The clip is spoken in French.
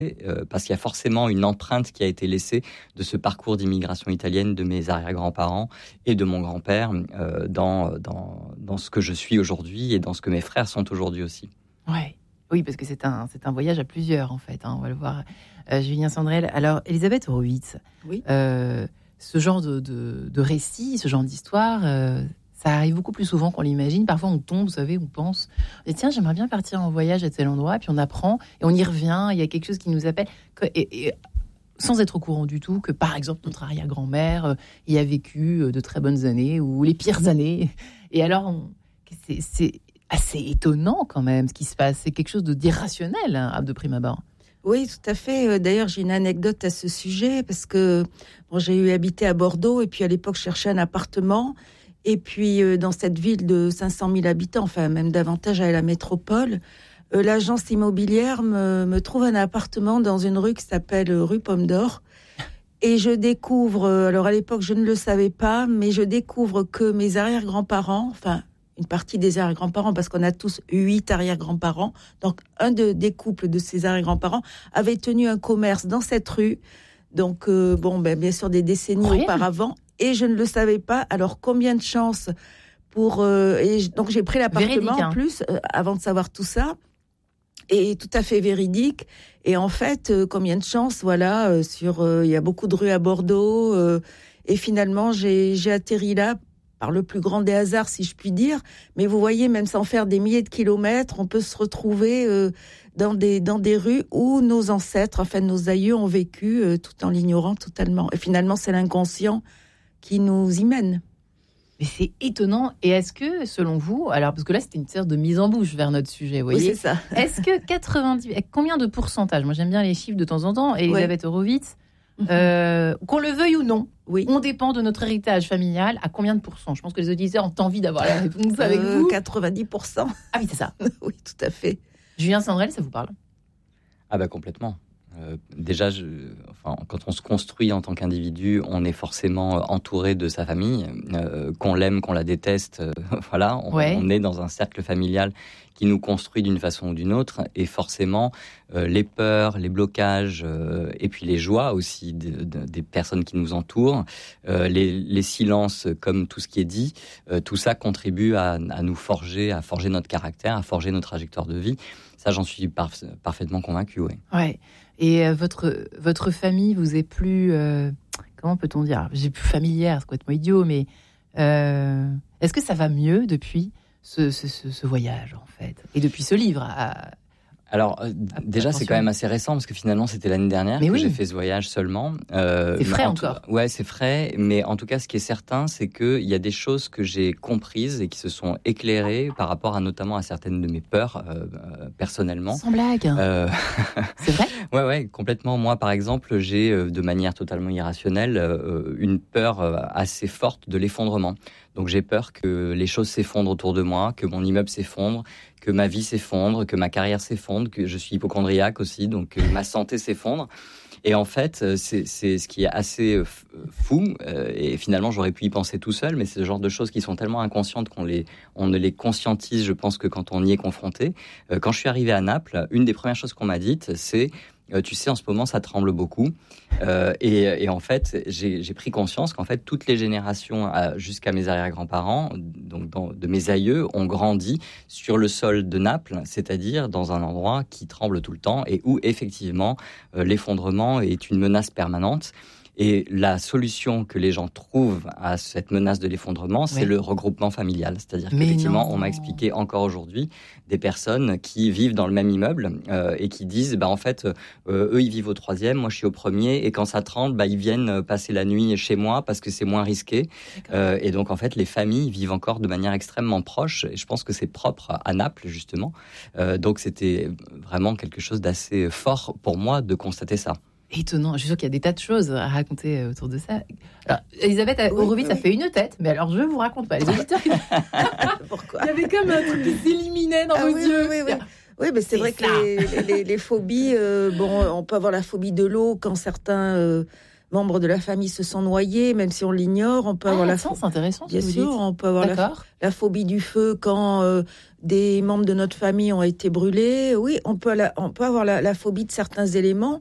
parce qu'il y a forcément une empreinte qui a été laissée de ce parcours d'immigration italienne de mes arrière-grands-parents et de mon grand-père dans ce que je suis aujourd'hui et dans ce que mes frères sont aujourd'hui aussi. Ouais. Oui, parce que c'est un voyage à plusieurs, en fait. On va le voir. Julien Sandrel. Alors, Elisabeth Horowitz, oui. Ce genre de récit, ce genre d'histoire, ça arrive beaucoup plus souvent qu'on l'imagine. Parfois, on tombe, vous savez, on pense, et tiens, j'aimerais bien partir en voyage à tel endroit, puis on apprend, et on y revient, il y a quelque chose qui nous appelle, et sans être au courant du tout, que par exemple, notre arrière-grand-mère y a vécu de très bonnes années, ou les pires années. Et alors, c'est assez étonnant quand même, ce qui se passe. C'est quelque chose d'irrationnel, hein, de prime abord. Oui, tout à fait. D'ailleurs, j'ai une anecdote à ce sujet, parce que j'ai eu habité à Bordeaux, et puis à l'époque, je cherchais un appartement. Et puis, dans cette ville de 500 000 habitants, enfin même davantage à la métropole, l'agence immobilière me trouve un appartement dans une rue qui s'appelle rue Pomme d'Or. Et je découvre, alors à l'époque, je ne le savais pas, mais je découvre que mes arrière-grands-parents, enfin, une partie des arrière-grands-parents, parce qu'on a tous 8 arrière-grands-parents, donc un des couples de ces arrière-grands-parents avait tenu un commerce dans cette rue, donc bien sûr des décennies auparavant, et je ne le savais pas. Alors combien de chance donc j'ai pris l'appartement en plus avant de savoir tout ça, et tout à fait véridique. Et en fait, combien de chance, il y a beaucoup de rues à Bordeaux, et finalement j'ai atterri là par le plus grand des hasards, si je puis dire. Mais vous voyez, même sans faire des milliers de kilomètres, on peut se retrouver dans des rues où nos ancêtres, enfin nos aïeux, ont vécu tout en l'ignorant totalement. Et finalement, c'est l'inconscient qui nous y mène. Mais c'est étonnant. Et est-ce que, selon vous, alors parce que là, c'était une sorte de mise en bouche vers notre sujet, vous voyez. Oui, c'est ça. Est-ce que 90... Combien de pourcentage, moi j'aime bien les chiffres de temps en temps, Elisabeth Horowitz, qu'on le veuille ou non, on dépend de notre héritage familial à combien de pourcents? Je pense que les auditeurs ont envie d'avoir la réponse avec vous. 90%. Ah oui, c'est ça. Oui, tout à fait. Julien Sandrel, ça vous parle? Ah bah complètement. Déjà, quand on se construit en tant qu'individu, on est forcément entouré de sa famille, qu'on l'aime, qu'on la déteste. On est dans un cercle familial qui nous construit d'une façon ou d'une autre, et forcément, les peurs, les blocages, et puis les joies aussi des personnes qui nous entourent, les silences, comme tout ce qui est dit, tout ça contribue à nous forger, à forger notre caractère, à forger notre trajectoire de vie. Ça, j'en suis parfaitement convaincu, oui. Ouais. Et votre famille vous est plus, comment peut-on dire, j'ai plus familière, c'est complètement idiot, mais est-ce que ça va mieux depuis ce voyage, en fait, et depuis ce livre Alors, déjà, c'est quand même assez récent, parce que finalement, c'était l'année dernière j'ai fait ce voyage seulement. C'est frais encore. Ouais, c'est frais, mais en tout cas, ce qui est certain, c'est qu'il y a des choses que j'ai comprises et qui se sont éclairées par rapport notamment à certaines de mes peurs, personnellement. Sans blague. C'est vrai ? Ouais, complètement. Moi, par exemple, j'ai, de manière totalement irrationnelle, une peur assez forte de l'effondrement. Donc j'ai peur que les choses s'effondrent autour de moi, que mon immeuble s'effondre, que ma vie s'effondre, que ma carrière s'effondre, que je suis hypocondriaque aussi, donc que ma santé s'effondre. Et en fait, c'est ce qui est assez fou, et finalement j'aurais pu y penser tout seul, mais c'est ce genre de choses qui sont tellement inconscientes qu'on ne les conscientise, je pense, que quand on y est confronté. Quand je suis arrivé à Naples, une des premières choses qu'on m'a dites, c'est tu sais, en ce moment, ça tremble beaucoup. Et en fait, j'ai pris conscience qu'en fait, toutes les générations jusqu'à mes arrière-grands-parents, donc de mes aïeux, ont grandi sur le sol de Naples, c'est-à-dire dans un endroit qui tremble tout le temps et où, effectivement, l'effondrement est une menace permanente. Et la solution que les gens trouvent à cette menace de l'effondrement, c'est le regroupement familial. C'est-à-dire qu'effectivement, on m'a expliqué encore aujourd'hui des personnes qui vivent dans le même immeuble et qui disent, en fait, eux, ils vivent au 3e, moi, je suis au 1er, et quand ça tremble, ils viennent passer la nuit chez moi parce que c'est moins risqué. Et donc, en fait, les familles vivent encore de manière extrêmement proche, et je pense que c'est propre à Naples, justement. Donc, c'était vraiment quelque chose d'assez fort pour moi de constater ça. Étonnant, je suis sûre qu'il y a des tas de choses à raconter autour de ça. Alors, Elisabeth Horowitz a fait une tête, mais alors je vous raconte pas. Les auditeurs, pourquoi ? Il y avait comme un truc qui s'éliminait dans vos yeux. Oui, mais c'est vrai que les phobies, on peut avoir la phobie de l'eau quand certains membres de la famille se sont noyés, même si on l'ignore. On peut avoir c'est intéressant. Bien sûr, on peut avoir la phobie du feu quand des membres de notre famille ont été brûlés. Oui, on peut avoir la phobie de certains éléments.